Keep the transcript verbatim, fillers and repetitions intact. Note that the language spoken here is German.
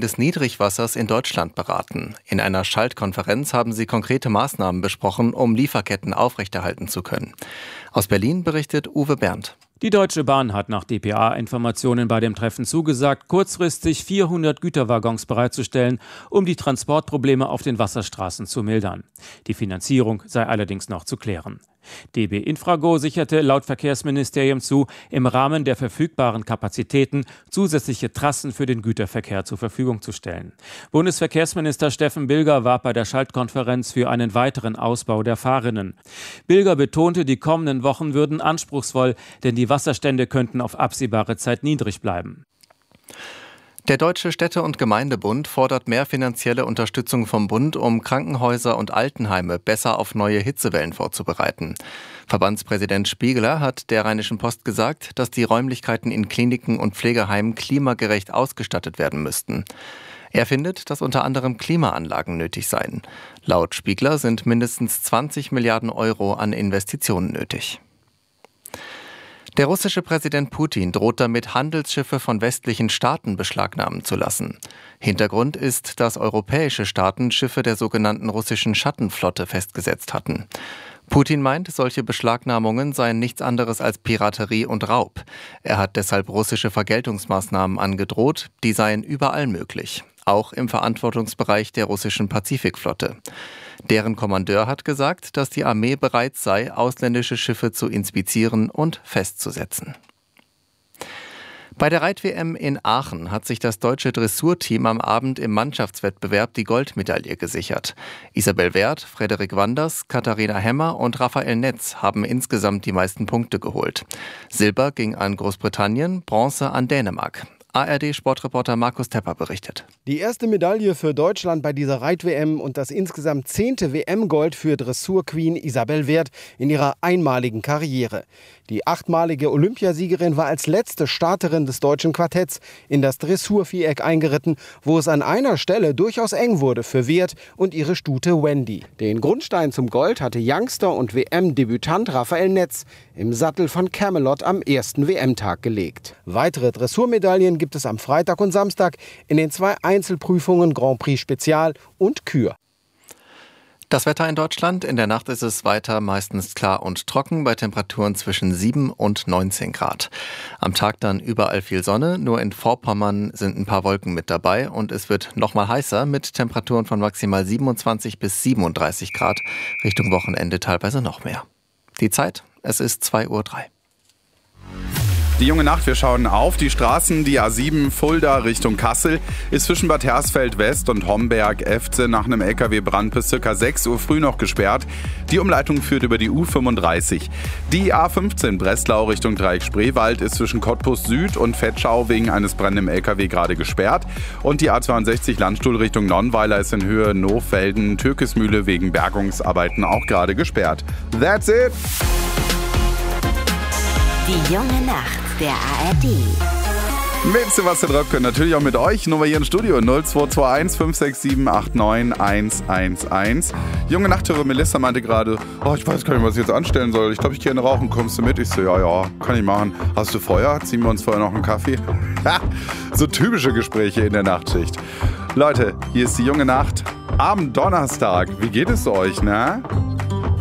des Niedrigwassers in Deutschland beraten. In einer Schaltkonferenz haben sie konkrete Maßnahmen besprochen, um Lieferketten aufrechterhalten zu können. Aus Berlin berichtet Uwe Berndt. Die Deutsche Bahn hat nach D P A-Informationen bei dem Treffen zugesagt, kurzfristig vierhundert Güterwaggons bereitzustellen, um die Transportprobleme auf den Wasserstraßen zu mildern. Die Finanzierung sei allerdings noch zu klären. D B Infrago sicherte laut Verkehrsministerium zu, im Rahmen der verfügbaren Kapazitäten zusätzliche Trassen für den Güterverkehr zur Verfügung zu stellen. Bundesverkehrsminister Steffen Bilger warb bei der Schaltkonferenz für einen weiteren Ausbau der Fahrrinnen. Bilger betonte, die kommenden Wochen würden anspruchsvoll, denn die Wasserstände könnten auf absehbare Zeit niedrig bleiben. Der Deutsche Städte- und Gemeindebund fordert mehr finanzielle Unterstützung vom Bund, um Krankenhäuser und Altenheime besser auf neue Hitzewellen vorzubereiten. Verbandspräsident Spiegler hat der Rheinischen Post gesagt, dass die Räumlichkeiten in Kliniken und Pflegeheimen klimagerecht ausgestattet werden müssten. Er findet, dass unter anderem Klimaanlagen nötig seien. Laut Spiegler sind mindestens zwanzig Milliarden Euro an Investitionen nötig. Der russische Präsident Putin droht damit, Handelsschiffe von westlichen Staaten beschlagnahmen zu lassen. Hintergrund ist, dass europäische Staaten Schiffe der sogenannten russischen Schattenflotte festgesetzt hatten. Putin meint, solche Beschlagnahmungen seien nichts anderes als Piraterie und Raub. Er hat deshalb russische Vergeltungsmaßnahmen angedroht, die seien überall möglich, auch im Verantwortungsbereich der russischen Pazifikflotte. Deren Kommandeur hat gesagt, dass die Armee bereit sei, ausländische Schiffe zu inspizieren und festzusetzen. Bei der Reit-W M in Aachen hat sich das deutsche Dressurteam am Abend im Mannschaftswettbewerb die Goldmedaille gesichert. Isabel Werth, Frederik Wanders, Katharina Hemmer und Raphael Netz haben insgesamt die meisten Punkte geholt. Silber ging an Großbritannien, Bronze an Dänemark. A R D-Sportreporter Markus Tepper berichtet. Die erste Medaille für Deutschland bei dieser Reit-W M und das insgesamt zehnte W M-Gold für Dressur-Queen Isabel Werth in ihrer einmaligen Karriere. Die achtmalige Olympiasiegerin war als letzte Starterin des deutschen Quartetts in das Dressurviereck eingeritten, wo es an einer Stelle durchaus eng wurde für Werth und ihre Stute Wendy. Den Grundstein zum Gold hatte Youngster und W M-Debütant Raphael Netz im Sattel von Camelot am ersten W M-Tag gelegt. Weitere Dressurmedaillen gibt es am Freitag und Samstag in den zwei Einzelprüfungen Grand Prix Spezial und Kür. Das Wetter in Deutschland. In der Nacht ist es weiter meistens klar und trocken bei Temperaturen zwischen sieben und neunzehn Grad. Am Tag dann überall viel Sonne, nur in Vorpommern sind ein paar Wolken mit dabei und es wird noch mal heißer mit Temperaturen von maximal siebenundzwanzig bis siebenunddreißig Grad. Richtung Wochenende teilweise noch mehr. Die Zeit, es ist zwei Uhr drei. Die junge Nacht, wir schauen auf die Straßen. Die A sieben Fulda Richtung Kassel ist zwischen Bad Hersfeld West und Homberg-Efze nach einem L K W-Brand bis ca. sechs Uhr früh noch gesperrt. Die Umleitung führt über die U fünfunddreißig. Die A fünfzehn Breslau Richtung Dreieck Spreewald ist zwischen Cottbus Süd und Vetschau wegen eines brennenden L K W gerade gesperrt. Und die A zweiundsechzig Landstuhl Richtung Nonnweiler ist in Höhe Nohfelden-Türkismühle wegen Bergungsarbeiten auch gerade gesperrt. That's it! Die junge Nacht der A R D. Mit Sebastian Röpke, natürlich auch mit euch. Nummer hier im Studio null zwei zwei eins fünf sechs sieben acht neun eins eins eins. Junge Nachthörer Melissa meinte gerade, oh, ich weiß gar nicht, was ich jetzt anstellen soll. Ich glaube, ich gehe rauchen. Kommst du mit? Ich so, ja, ja, kann ich machen. Hast du Feuer? Ziehen wir uns vorher noch einen Kaffee? Ha, so typische Gespräche in der Nachtschicht. Leute, hier ist die junge Nacht am Donnerstag. Wie geht es euch, ne?